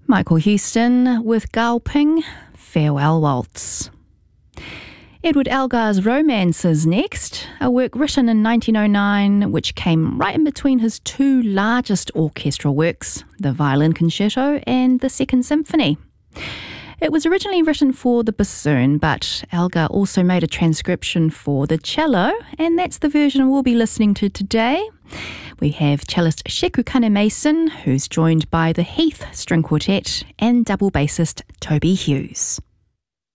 Michael Huston with Galping, Farewell Waltz. Edward Elgar's Romances next, a work written in 1909 which came right in between his two largest orchestral works, the Violin Concerto and the Second Symphony. It was originally written for the bassoon, but Elgar also made a transcription for the cello, and that's the version we'll be listening to today. We have cellist Sheku Kane-Mason, who's joined by the Heath String Quartet and double bassist Toby Hughes.